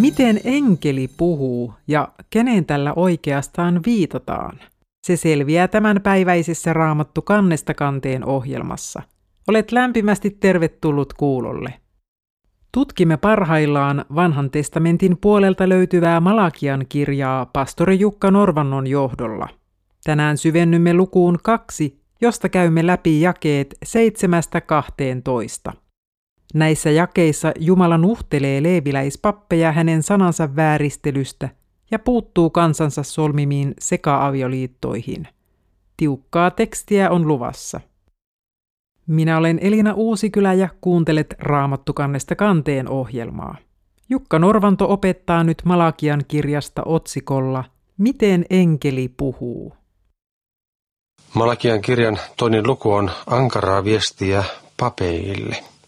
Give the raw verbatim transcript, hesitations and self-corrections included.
Miten enkeli puhuu ja kenen tällä oikeastaan viitataan? Se selviää tämänpäiväisessä Raamattu kannesta kanteen ohjelmassa. Olet lämpimästi tervetullut kuulolle. Tutkimme parhaillaan Vanhan testamentin puolelta löytyvää Malakian kirjaa pastori Jukka Norvannon johdolla. Tänään syvennymme lukuun kaksi, josta käymme läpi jakeet seitsemästä kahteentoista. Näissä jakeissa Jumala nuhtelee leeviläispappeja hänen sanansa vääristelystä ja puuttuu kansansa solmimiin seka-avioliittoihin. Tiukkaa tekstiä on luvassa. Minä olen Elina Uusikylä ja kuuntelet Raamattu kannesta kanteen ohjelmaa. Jukka Norvanto opettaa nyt Malakian kirjasta otsikolla Miten enkeli puhuu? Malakian kirjan toinen luku on ankaraa viestiä papeille.